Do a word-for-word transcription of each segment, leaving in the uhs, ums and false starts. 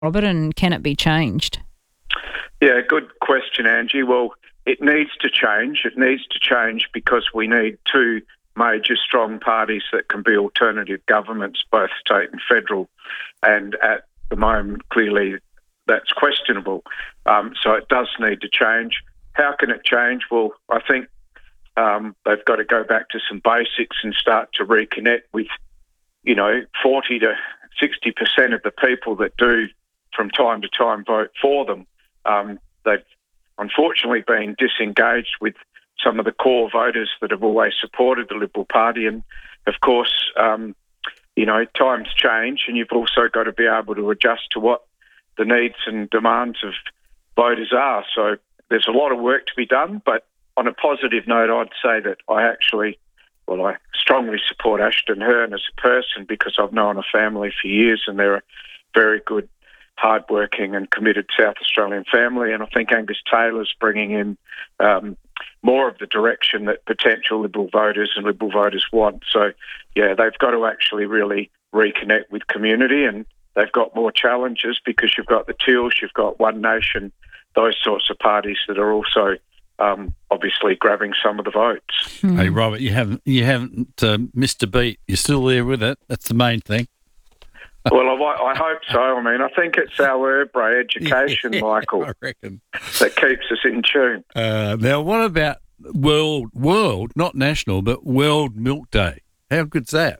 Robert, and can it be changed? Yeah, good question, Angie. Well, it needs to change. It needs to change because we need two major strong parties that can be alternative governments, both state and federal. And at the moment, clearly, that's questionable. Um, so it does need to change. How can it change? Well, I think um, they've got to go back to some basics and start to reconnect with, you know, forty to sixty percent of the people that do from time to time vote for them. Um, they've unfortunately been disengaged with some of the core voters that have always supported the Liberal Party. And, of course, um, you know, times change, and you've also got to be able to adjust to what the needs and demands of voters are. So there's a lot of work to be done, but on a positive note, I'd say that I actually, well, I strongly support Ashton Hearn as a person because I've known a family for years and they're a very good, hard-working and committed South Australian family. And I think Angus Taylor's bringing in um, more of the direction that potential Liberal voters and Liberal voters want. So, yeah, they've got to actually really reconnect with community, and they've got more challenges because you've got the Teals, you've got One Nation, those sorts of parties that are also um, obviously grabbing some of the votes. Mm. Hey, Robert, you haven't you haven't uh, missed a beat. You're still there with it. That's the main thing. Well, I, I hope so. I mean, I think it's our Erbray education, yeah, Michael, I reckon, that keeps us in tune. Uh, now, what about World, World, not National, but World Milk Day? How good's that?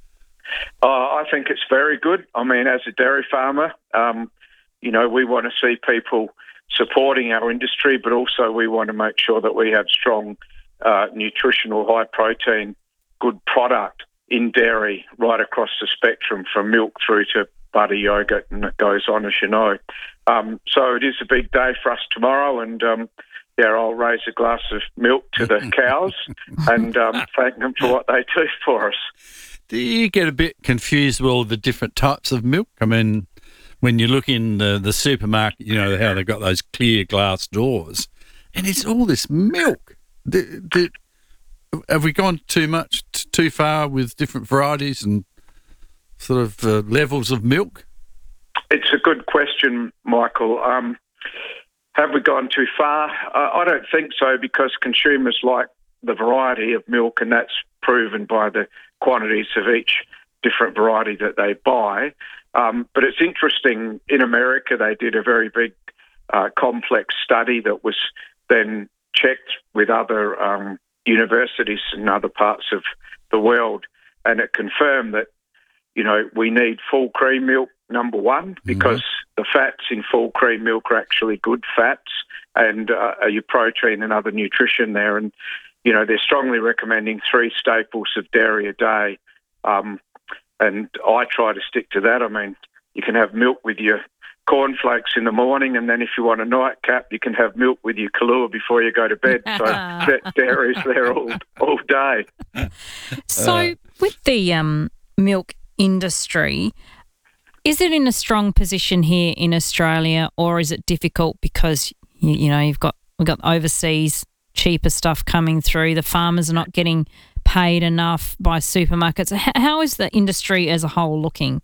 Uh, I think it's very good. I mean, as a dairy farmer, um, you know, we want to see people supporting our industry, but also we want to make sure that we have strong, uh, nutritional, high-protein, good product in dairy right across the spectrum from milk through to butter, yogurt, and it goes on, as you know. Um, so it is a big day for us tomorrow, and um, yeah, I'll raise a glass of milk to the cows and um, thank them for what they do for us. Do you get a bit confused with all the different types of milk? I mean, when you look in the, the supermarket, you know how they've got those clear glass doors, and it's all this milk. Do, do, have we gone too much, t- too far with different varieties and sort of uh, levels of milk? It's a good question, Michael. Um, have we gone too far? Uh, I don't think so, because consumers like the variety of milk, and that's proven by the quantities of each different variety that they buy. Um, but it's interesting, in America they did a very big uh, complex study that was then checked with other um, universities in other parts of the world, and it confirmed that, you know, we need full cream milk, number one, because mm-hmm. the fats in full cream milk are actually good fats and uh, are your protein and other nutrition there. And, you know, they're strongly recommending three staples of dairy a day. Um, and I try to stick to that. I mean, you can have milk with your cornflakes in the morning, and then if you want a nightcap, you can have milk with your Kahlua before you go to bed. So that dairy's there all, all day. So Uh, with the um, milk industry, is it in a strong position here in Australia, or is it difficult because, you, you know, you've got we've got overseas cheaper stuff coming through, the farmers are not getting paid enough by supermarkets? H- how is the industry as a whole looking?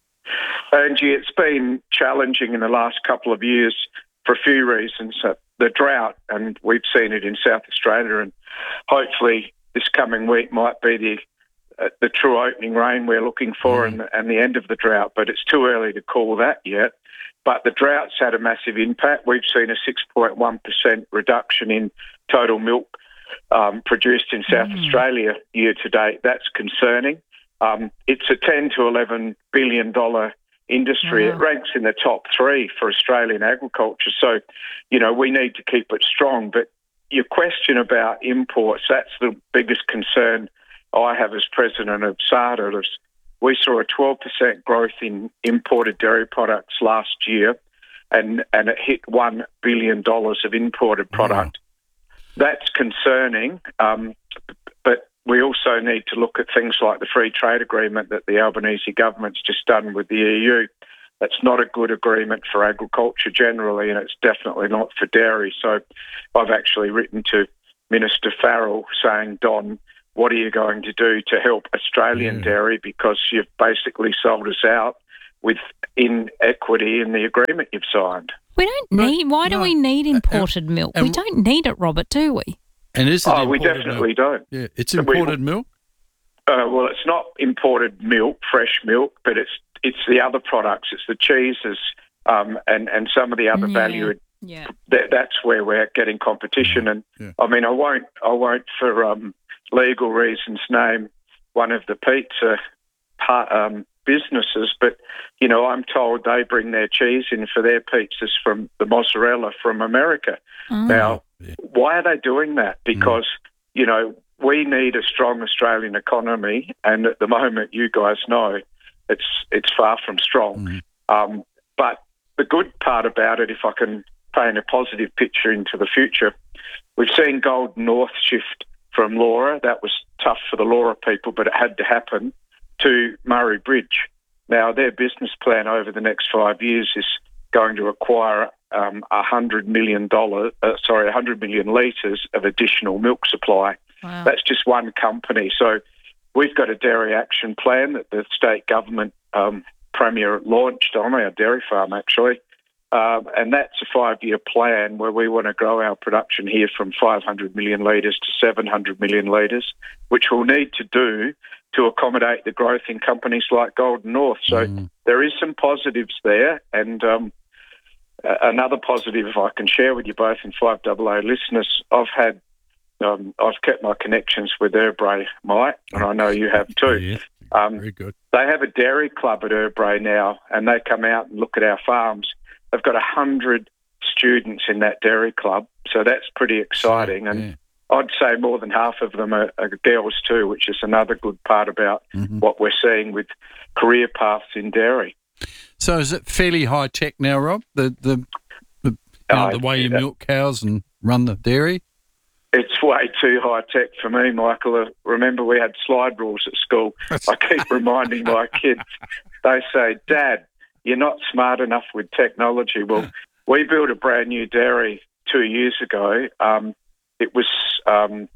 Angie, it's been challenging in the last couple of years for a few reasons. Uh, the drought, and we've seen it in South Australia, and hopefully this coming week might be the uh, the true opening rain we're looking for, mm. and, and the end of the drought, but it's too early to call that yet. But the drought's had a massive impact. We've seen a six point one percent reduction in total milk um, produced in South mm. Australia year to date. That's concerning. Um, it's a ten to eleven billion dollars industry. Wow. It ranks in the top three for Australian agriculture. So, you know, we need to keep it strong. But your question about imports, that's the biggest concern I have as president of SADA. We saw a twelve percent growth in imported dairy products last year, and, and it hit one billion dollars of imported product. Wow. That's concerning, um, but we also need to look at things like the free trade agreement that the Albanese government's just done with the E U. That's not a good agreement for agriculture generally, and it's definitely not for dairy. So I've actually written to Minister Farrell saying, Don, what are you going to do to help Australian mm. dairy, because you've basically sold us out. with in equity in the agreement you've signed. We don't But, need. Why do no, we need and- imported milk? and- We don't need it, Robert, do we? And is it Oh, we imported definitely milk? don't. Yeah, it's We- imported milk. Uh, well, it's not imported milk, fresh milk, but it's it's the other products. It's the cheeses um, and and some of the other Yeah. valued. Yeah. That, that's where we're getting competition. And Yeah. I mean, I won't I won't for um, legal reasons name one of the pizza part, um, businesses, but you know, I'm told they bring their cheese in for their pizzas from the mozzarella from America. Oh. Now, Yeah. why are they doing that? Because you know, we need a strong Australian economy, and at the moment, you guys know, it's it's far from strong. Mm. Um, but the good part about it, if I can paint a positive picture into the future, we've seen Golden North shift from Laura. That was tough for the Laura people, but it had to happen, to Murray Bridge. Now, their business plan over the next five years is going to acquire um, one hundred million dollars, uh, sorry, one hundred million litres of additional milk supply. Wow. That's just one company. So we've got a dairy action plan that the state government um, premier launched on our dairy farm, actually. Um, and that's a five-year plan where we want to grow our production here from five hundred million litres to seven hundred million litres, which we'll need to do to accommodate the growth in companies like Golden North. So Mm. there is some positives there. And um, a- another positive, if I can share with you both and five double O listeners, I've had Um, I've kept my connections with Erbray, Mike, and I know you have too. Yeah, Um, very good. they have a dairy club at Erbray now, and they come out and look at our farms. They've got one hundred students in that dairy club, so that's pretty exciting. And Yeah. I'd say more than half of them are, are girls too, which is another good part about Mhm. what we're seeing with career paths in dairy. So is it fairly high tech now, Rob? The the the, you know, Uh, the way you yeah. milk cows and run the dairy. It's way too high tech for me, Michael. Uh, Remember, we had slide rules at school. I keep reminding my kids. They say, "Dad, you're not smart enough with technology." Well, we built a brand new dairy two years ago. Um, it was um,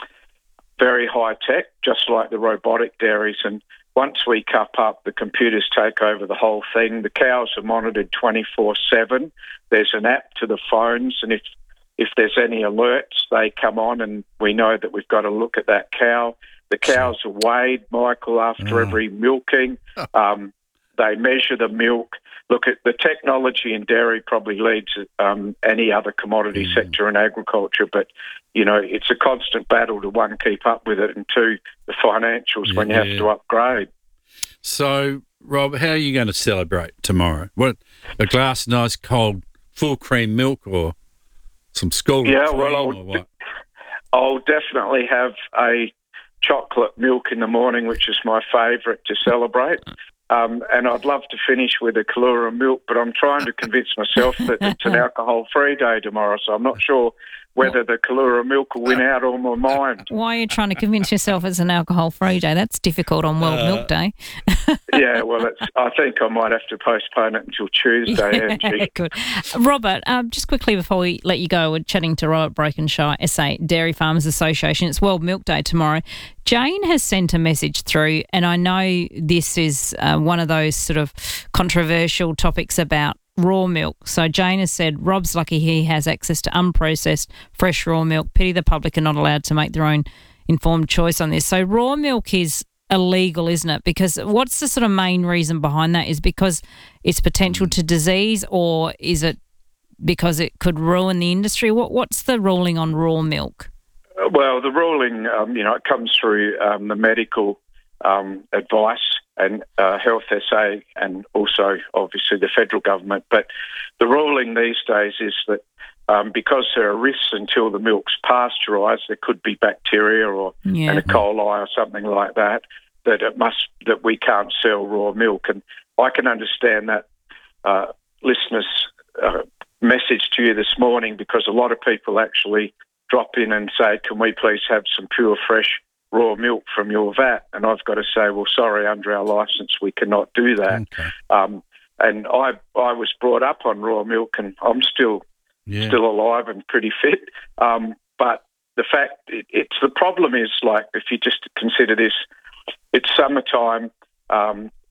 very high tech, just like the robotic dairies. And once we cup up, the computers take over the whole thing. The cows are monitored twenty-four seven. There's an app to the phones, and if If there's any alerts, they come on and we know that we've got to look at that cow. The cows are weighed, Michael, after Oh. every milking. Um, they measure the milk. Look, at the technology in dairy probably leads um, any other commodity Mm. sector in agriculture, but, you know, it's a constant battle to, one, keep up with it, and two, the financials when you have Yeah. to upgrade. So, Rob, how are you going to celebrate tomorrow? What, a glass of nice cold full cream milk or some scalded Yeah, cream well, or I'll, what? I'll definitely have a chocolate milk in the morning, which is my favourite to celebrate. Um, and I'd love to finish with a Kahlua milk, but I'm trying to convince myself that it's an alcohol-free day tomorrow, so I'm not sure whether the Kahlua milk will win out on my mind. Why are you trying to convince yourself it's an alcohol-free day? That's difficult on World Uh, Milk Day. Yeah, well, it's, I think I might have to postpone it until Tuesday, Angie. Good. Robert, um, just quickly before we let you go, we're chatting to Robert Brokenshire, S A Dairy Farmers Association. It's World Milk Day tomorrow. Jane has sent a message through, and I know this is uh, one of those sort of controversial topics about raw milk. So Jane has said, Rob's lucky he has access to unprocessed, fresh raw milk. Pity the public are not allowed to make their own informed choice on this. So raw milk is illegal, isn't it? Because what's the sort of main reason behind that? Is because it's potential to disease, or is it because it could ruin the industry? What What's the ruling on raw milk? Well, the ruling, um, you know, it comes through um, the medical um, advice and uh, Health S A, and also obviously the federal government. But the ruling these days is that um, because there are risks until the milk's pasteurised, there could be bacteria or Yeah. and E. coli or something like that, that it must that we can't sell raw milk. And I can understand that uh, listeners' uh, message to you this morning, because a lot of people actually drop in and say, can we please have some pure, fresh, raw milk from your vat? And I've got to say, well, sorry, under our licence, we cannot do that. Okay. Um, and I I was brought up on raw milk, and I'm still Yeah. still alive and pretty fit. Um, but the fact, it, it's the problem is, like, if you just consider this, it's summertime, um,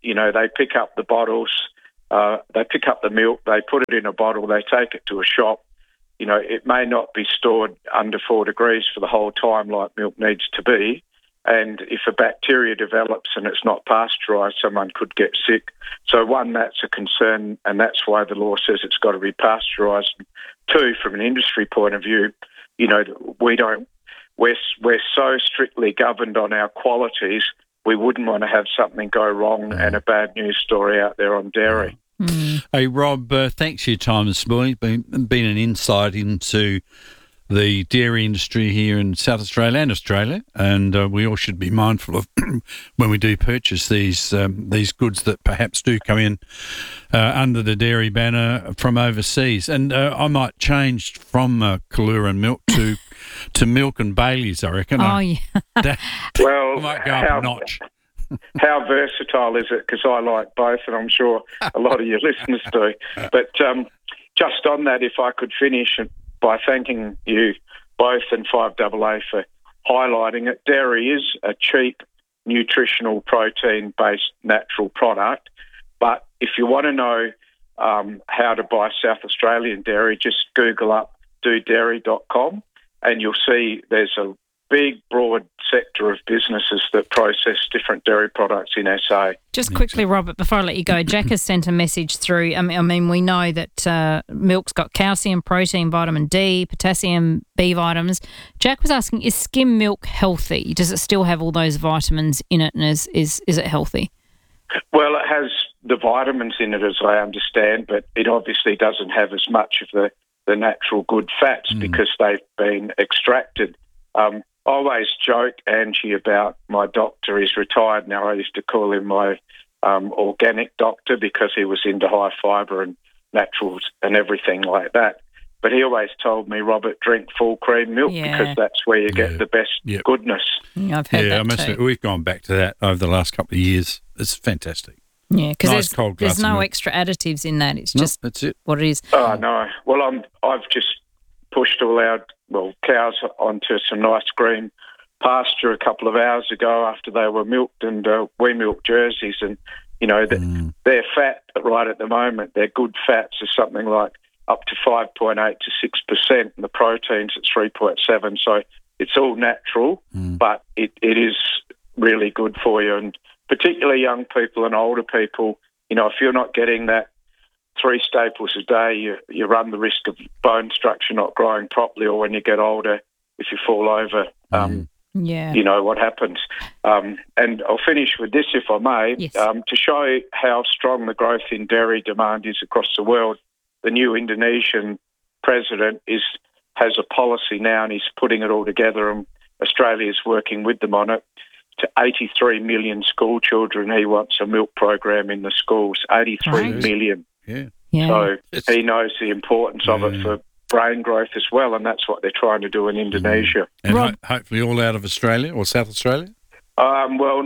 you know, they pick up the bottles, uh, they pick up the milk, they put it in a bottle, they take it to a shop. You know, it may not be stored under four degrees for the whole time like milk needs to be. And if a bacteria develops and it's not pasteurised, someone could get sick. So one, that's a concern, and that's why the law says it's got to be pasteurised. Two, from an industry point of view, you know, we don't, we're, we're so strictly governed on our qualities, we wouldn't want to have something go wrong mm. and a bad news story out there on dairy. Mm. Hey, Rob, uh, thanks for your time this morning. It's been, been an insight into the dairy industry here in South Australia and Australia, and uh, we all should be mindful of when we do purchase these um, these goods that perhaps do come in uh, under the dairy banner from overseas. And uh, I might change from uh, Kaluran milk to to milk and Bailey's, I reckon. Oh, I, yeah. That, well, I might go up how, a notch. How versatile is it? Because I like both, and I'm sure a lot of your listeners do. But um, just on that, if I could finish by thanking you both and five A A for highlighting it. Dairy is a cheap, nutritional, protein-based natural product, but if you want to know um, how to buy South Australian dairy, just Google up do dairy dot com and you'll see there's a big, broad sector of businesses that process different dairy products in S A. Just quickly, Robert, before I let you go, Jack has sent a message through. I mean, I mean we know that uh, milk's got calcium, protein, vitamin D, potassium, B vitamins. Jack was asking, is skim milk healthy? Does it still have all those vitamins in it, and is is, is it healthy? Well, it has the vitamins in it, as I understand, but it obviously doesn't have as much of the, the natural good fats mm. because they've been extracted. Um, I always joke, Angie, about my doctor. He's retired now. I used to call him my um, organic doctor because he was into high fibre and naturals and everything like that. But he always told me, Robert, drink full cream milk yeah. because that's where you get yeah. the best yep. goodness. Yeah, I've heard yeah, that I must too. admit, we've gone back to that over the last couple of years. It's fantastic. Yeah, because nice there's, there's no extra additives in that. It's no, just that's it. what it is. Oh, no. Well, I'm, I've just pushed all our well cows onto some nice green pasture a couple of hours ago after they were milked, and uh, we milked Jerseys, and you know the, mm. their fat right at the moment, their good fats are something like up to five point eight to six percent, and the proteins at three point seven. So it's all natural, mm. but it, it is really good for you, and particularly young people and older people. You know, if you're not getting that three staples a day, you you run the risk of bone structure not growing properly, or when you get older, if you fall over. Um, mm. Yeah. You know what happens. Um, and I'll finish with this, if I may. Yes. Um, to show how strong the growth in dairy demand is across the world, the new Indonesian president is has a policy now, and he's putting it all together, and Australia is working with them on it. To eighty-three million school children, he wants a milk program in the schools. eighty-three right. million. Yeah. yeah. So it's, he knows the importance of yeah. it for brain growth as well, and that's what they're trying to do in Indonesia. And Rob- ho- hopefully all out of Australia or South Australia? Um, well,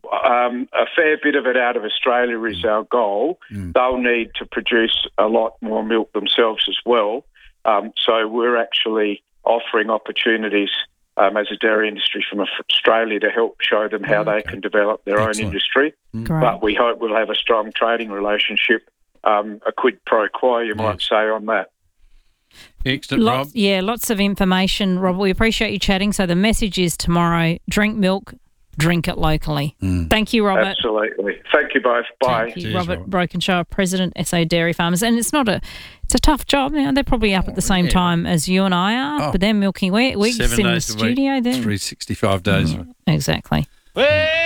um, a fair bit of it out of Australia is our goal. Mm. They'll need to produce a lot more milk themselves as well. Um, so we're actually offering opportunities um, as a dairy industry from Australia to help show them how okay. they can develop their Excellent. own industry. Great. But we hope we'll have a strong trading relationship, um, a quid pro quo, you might Yes. say, on that. Excellent, Lots, Rob. yeah, lots of information, Rob. We appreciate you chatting. So the message is tomorrow: drink milk, drink it locally. Mm. Thank you, Robert. Absolutely. Thank you both. Bye. Thank you, Cheers, Robert Robert. Brokenshire, President, S A Dairy Farmers. And it's not a, it's a tough job. You know, they're probably up at the same yeah. time as you and I are, Oh. but they're milking. We're, we're Seven sitting in the days a week, studio. They're, three hundred sixty-five days. exactly. Well,